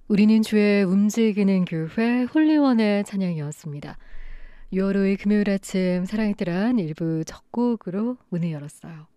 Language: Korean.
우리는 주의 움직이는 교회 홀리원의 찬양이었습니다. 6월 5일 금요일 아침 사랑의 뜰한 일부 첫 곡으로 문을 열었어요.